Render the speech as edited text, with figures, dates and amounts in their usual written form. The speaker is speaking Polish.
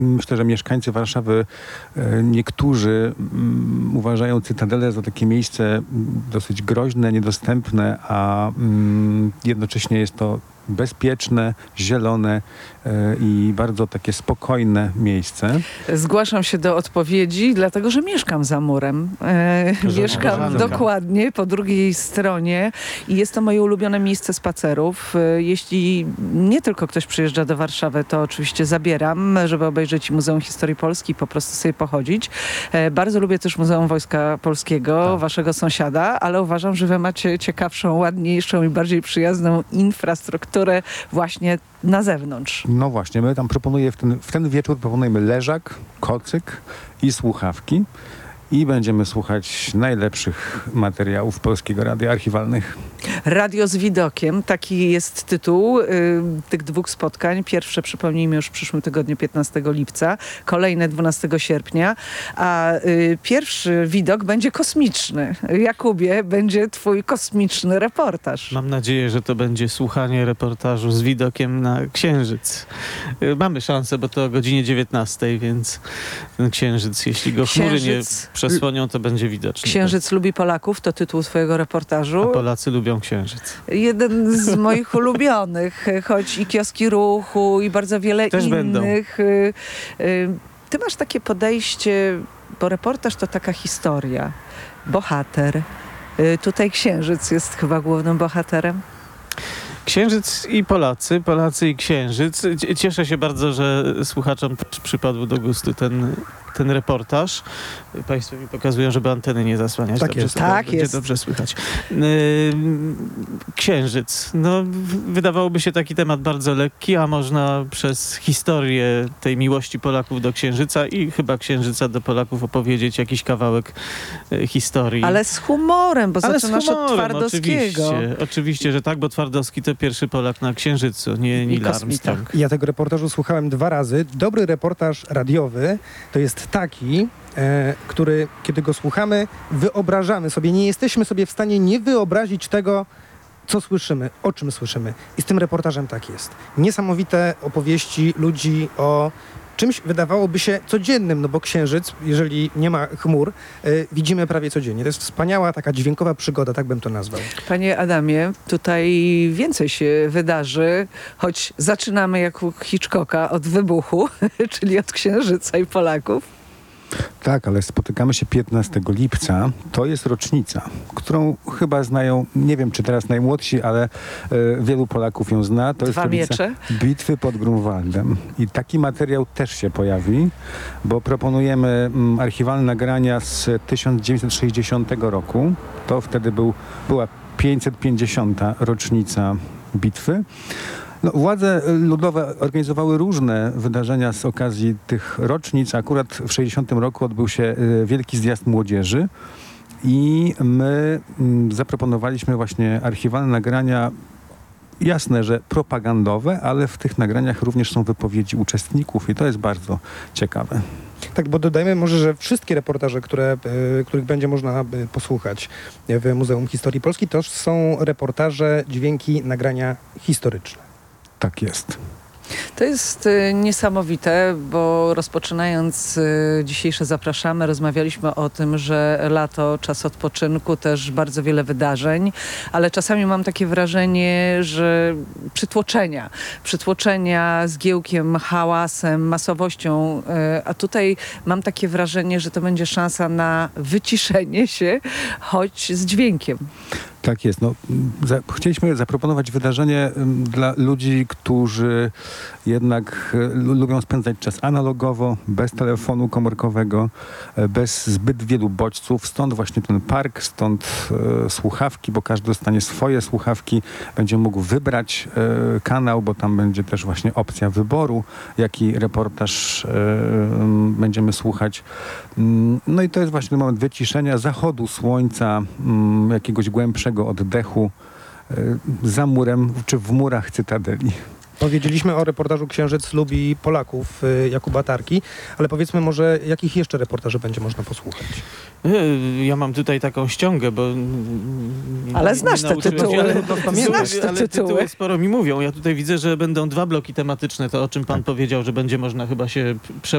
Myślę, że mieszkańcy Warszawy, niektórzy uważają Cytadelę za takie miejsce dosyć groźne, niedostępne, a jednocześnie jest to bezpieczne, zielone i bardzo takie spokojne miejsce. Zgłaszam się do odpowiedzi, dlatego że mieszkam za murem. Mieszkam dokładnie po drugiej stronie i jest to moje ulubione miejsce spacerów. Jeśli nie tylko ktoś przyjeżdża do Warszawy, to oczywiście zabieram, żeby obejrzeć Muzeum Historii Polski i po prostu sobie pochodzić. Bardzo lubię też Muzeum Wojska Polskiego, waszego sąsiada, ale uważam, że wy macie ciekawszą, ładniejszą i bardziej przyjazną infrastrukturę właśnie na zewnątrz. No właśnie, my tam w ten wieczór proponujemy leżak, kocyk i słuchawki i będziemy słuchać najlepszych materiałów Polskiego Radia Archiwalnych. Radio z widokiem, taki jest tytuł tych dwóch spotkań. Pierwsze, przypomnijmy, już w przyszłym tygodniu, 15 lipca, kolejne 12 sierpnia, a pierwszy widok będzie kosmiczny. Jakubie, będzie twój kosmiczny reportaż. Mam nadzieję, że to będzie słuchanie reportażu z widokiem na Księżyc. Mamy szansę, bo to o godzinie 19, więc ten Księżyc, jeśli go chmury nie przesłonią, to będzie widoczny. Księżyc lubi Polaków, to tytuł twojego reportażu. A Polacy lubią Księżyc. Jeden z moich ulubionych, choć i Kioski Ruchu i bardzo wiele też innych. Będą. Ty masz takie podejście, bo reportaż to taka historia. Bohater. Tutaj Księżyc jest chyba głównym bohaterem. Księżyc i Polacy, Polacy i Księżyc. Cieszę się bardzo, że słuchaczom też przypadł do gustu ten reportaż. Państwo mi pokazują, żeby anteny nie zasłaniać. Tak dobrze, jest. Tak będzie jest. dobrze słychać. Księżyc. No, wydawałoby się taki temat bardzo lekki, a można przez historię tej miłości Polaków do Księżyca i chyba Księżyca do Polaków opowiedzieć jakiś kawałek historii. Ale z humorem, bo Ale zaczynasz od Twardowskiego. Oczywiście, że tak, bo Twardowski to pierwszy Polak na Księżycu, nie Neil kosmita. Armstrong. Ja tego reportażu słuchałem 2 razy. Dobry reportaż radiowy to jest taki, który, kiedy go słuchamy, wyobrażamy sobie. Nie jesteśmy sobie w stanie nie wyobrazić tego, co słyszymy, o czym słyszymy. I z tym reportażem tak jest. Niesamowite opowieści ludzi o czymś wydawałoby się codziennym, no bo Księżyc, jeżeli nie ma chmur, widzimy prawie codziennie. To jest wspaniała taka dźwiękowa przygoda, tak bym to nazwał. Panie Adamie, tutaj więcej się wydarzy, choć zaczynamy jak u Hitchcocka od wybuchu, czyli od Księżyca i Polaków. Tak, ale spotykamy się 15 lipca. To jest rocznica, którą chyba znają, nie wiem czy teraz najmłodsi, ale wielu Polaków ją zna. To jest rocznica bitwy pod Grunwaldem. I taki materiał też się pojawi, bo proponujemy archiwalne nagrania z 1960 roku. To wtedy była 550. rocznica bitwy. No, władze ludowe organizowały różne wydarzenia z okazji tych rocznic. Akurat w 60 roku odbył się Wielki Zjazd Młodzieży i my zaproponowaliśmy właśnie archiwalne nagrania, jasne, że propagandowe, ale w tych nagraniach również są wypowiedzi uczestników i to jest bardzo ciekawe. Tak, bo dodajmy może, że wszystkie reportaże, których będzie można posłuchać w Muzeum Historii Polski, to są reportaże, dźwięki, nagrania historyczne. Tak jest. To jest niesamowite, bo rozpoczynając dzisiejsze Zapraszamy, rozmawialiśmy o tym, że lato, czas odpoczynku, też bardzo wiele wydarzeń, ale czasami mam takie wrażenie, że przytłoczenia zgiełkiem, hałasem, masowością, a tutaj mam takie wrażenie, że to będzie szansa na wyciszenie się, choć z dźwiękiem. Tak jest. No, chcieliśmy zaproponować wydarzenie dla ludzi, którzy jednak lubią spędzać czas analogowo, bez telefonu komórkowego, bez zbyt wielu bodźców. Stąd właśnie ten park, stąd słuchawki, bo każdy dostanie swoje słuchawki. Będzie mógł wybrać kanał, bo tam będzie też właśnie opcja wyboru, jaki reportaż będziemy słuchać. No i to jest właśnie moment wyciszenia, zachodu słońca, jakiegoś głębszego oddechu za murem czy w murach Cytadeli. Powiedzieliśmy o reportażu Księżyc lubi Polaków Jakuba Tarki, ale powiedzmy może, jakich jeszcze reportaży będzie można posłuchać? Ja mam tutaj taką ściągę, bo... Ale znasz te tytuły. Ale tytuły sporo mi mówią. Ja tutaj widzę, że będą 2 bloki tematyczne. To, o czym pan powiedział, że będzie można chyba się